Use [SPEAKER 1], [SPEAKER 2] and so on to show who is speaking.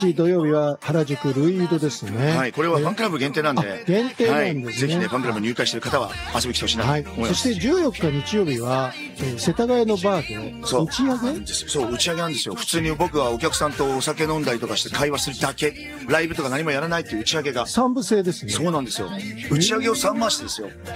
[SPEAKER 1] 土曜日は原宿ルイードですね。
[SPEAKER 2] はい、これはファンクラブ限定なんで。
[SPEAKER 1] 限定なんですね。
[SPEAKER 2] ぜひね、ファンクラブに入会している方は遊びに来てほしいなと思います。
[SPEAKER 1] そして14日日曜日は、世田谷のバーで打ち上げ？
[SPEAKER 2] そう、打ち上げなんですよ。普通に僕はお客さんとお酒飲んだりとかして会話するだけ。ライブとか何もやらないっていう打ち上げが。
[SPEAKER 1] 3部制ですね。
[SPEAKER 2] そうなんですよ。打ち上げを3回しですよ。